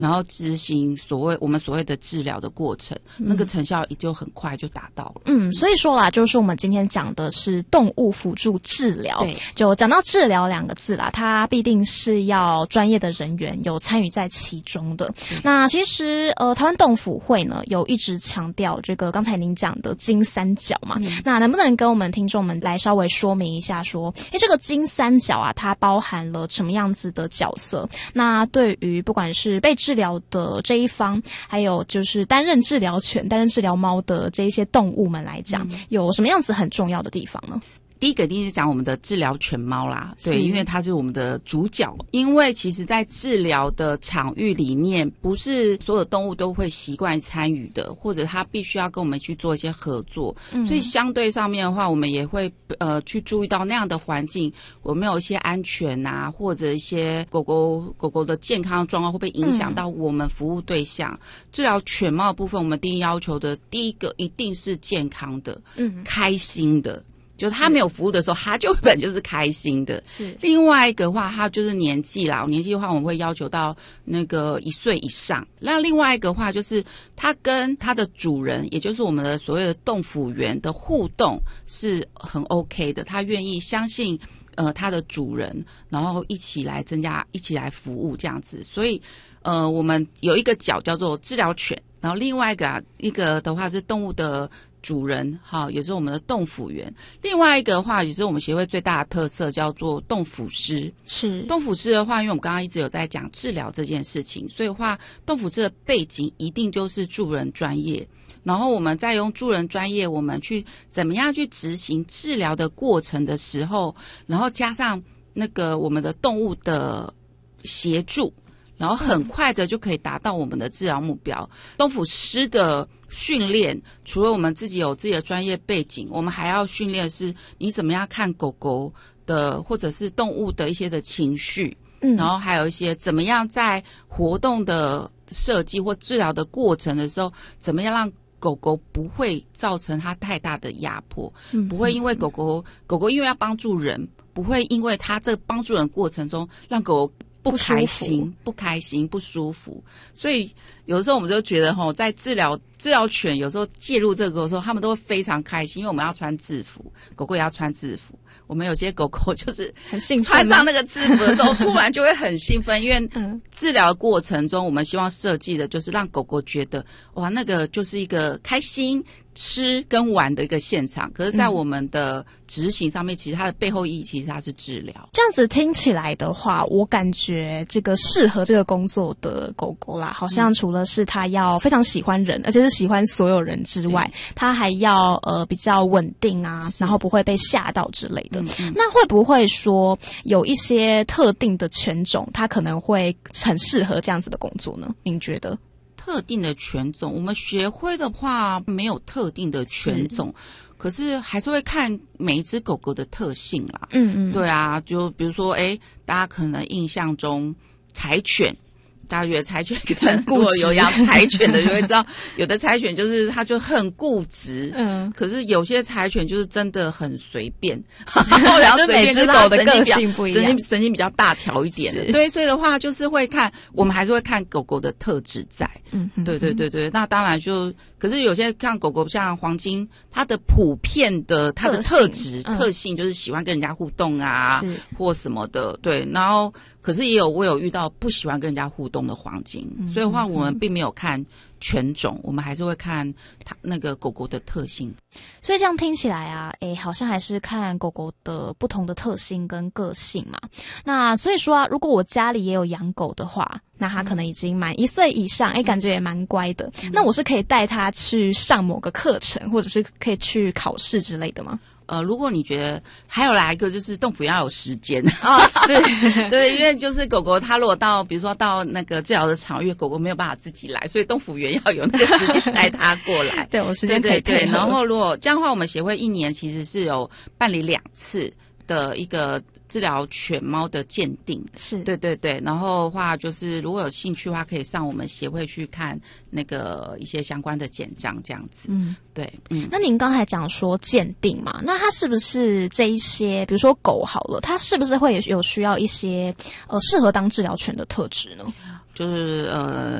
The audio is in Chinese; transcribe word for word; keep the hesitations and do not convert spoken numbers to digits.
然后执行所谓我们所谓的治疗的过程，嗯、那个成效也就很快就达到了。 嗯，所以说啦，就是我们今天讲的是动物辅助治疗。 对， 就讲到治疗两个字啦，它必定是要专业的人员有参与在其中的。那其实呃，台湾动辅会呢有一直强调这个刚才您讲的金三角嘛，嗯、那能不能跟我们听众们来稍微说明一下说，诶，这个金三角啊，它包含了什么样子的角色？那对于不管是被治疗的这一方，还有就是担任治疗犬、担任治疗猫的这一些动物们来讲，嗯、有什么样子很重要的地方呢？ 第一个一定是讲我们的治疗犬猫啦，对，因为它是我们的主角。因为其实在治疗的场域里面，不是所有动物都会习惯参与的，或者它必须要跟我们去做一些合作，嗯、所以相对上面的话，我们也会呃去注意到那样的环境有没有一些安全啊，或者一些狗狗狗狗的健康状况会不会影响到我们服务对象。嗯、治疗犬猫的部分，我们第一要求的第一个一定是健康的，嗯，开心的。就是他没有服务的时候，他就本就是开心的。是另外一个话，他就是年纪啦，年纪的话，我们会要求到那个一岁以上。那另外一个话，就是他跟他的主人，也就是我们的所谓的动辅员的互动是很 OK 的，他愿意相信呃他的主人，然后一起来增加，一起来服务这样子。所以呃，我们有一个角叫做治疗犬，然后另外一个啊，一个的话是动物的主人，哈，也是我们的动辅员。另外一个的话，也是我们协会最大的特色，叫做动辅师。是动辅师的话，因为我们刚刚一直有在讲治疗这件事情，所以的话，动辅师的背景一定就是助人专业。然后我们再用助人专业，我们去怎么样去执行治疗的过程的时候，然后加上那个我们的动物的协助。然后很快的就可以达到我们的治疗目标。动辅师的训练，除了我们自己有自己的专业背景，我们还要训练的是你怎么样看狗狗的或者是动物的一些的情绪，嗯，然后还有一些怎么样在活动的设计或治疗的过程的时候，怎么样让狗狗不会造成它太大的压迫，嗯，不会因为狗狗狗狗因为要帮助人，不会因为它这帮助人过程中让狗狗不开心、不开心、不舒服，所以有的时候我们就觉得吼，在治疗治疗犬有时候介入这个的时候，他们都会非常开心，因为我们要穿制服，狗狗也要穿制服。我们有些狗狗就是很兴奋， 穿上那个制服的时候，突然就会很兴奋，因为治疗的过程中，我们希望设计的就是让狗狗觉得哇，那个就是一个开心吃跟玩的一个现场。可是在我们的执行上面，其实它的背后意义其实它是治疗。 这样子听起来的话，我感觉这个适合这个工作的狗狗啦，好像除了是它要非常喜欢人，而且是喜欢所有人之外，它还要呃比较稳定啊，然后不会被吓到之类的。嗯嗯，那会不会说有一些特定的犬种，它可能会很适合这样子的工作呢？您觉得？ 特定的犬种，我们学会的话没有特定的犬种，可是还是会看每一只狗狗的特性啦。嗯嗯，对啊，就比如说，哎，大家可能印象中柴犬。大家觉得柴犬可能如果有养柴犬的就会知道，有的柴犬就是它就很固执，嗯，可是有些柴犬就是真的很随便，然后就每只狗的个性不一样， 神经神经比较大条一点的，对，所以的话就是会看，我们还是会看狗狗的特质在，嗯，对对对对，那当然就，可是有些看狗狗像黄金，它的普遍的它的特质特性, 特性就是喜欢跟人家互动啊，或什么的，对，然后。可是也有我有遇到不喜欢跟人家互动的黄金，嗯、所以的话我们并没有看犬种，我们还是会看它那个狗狗的特性。 所以这样听起来啊，诶，好像还是看狗狗的不同的特性跟个性嘛。那所以说啊，如果我家里也有养狗的话，那它可能已经满一岁以上，诶，感觉也蛮乖的。嗯、那我是可以带它去上某个课程，或者是可以去考试之类的吗？ 呃，如果你觉得还有来一个就是动辅要有时间啊，是对，因为就是狗狗它如果到比如说到那个治疗的场域，狗狗没有办法自己来，所以动辅员要有那个时间带它过来。 对，我时间可以配合。 对对，然后如果这样的话，我们协会一年其实是有办理两次的一个治疗犬猫的鉴定，是对对对，然后的话就是如果有兴趣的话，可以上我们协会去看那个一些相关的简章这样子。嗯，对，嗯。 那您刚才讲说鉴定嘛，那它是不是这一些，比如说狗好了，它是不是会有需要一些呃适合当治疗犬的特质呢？ 就是呃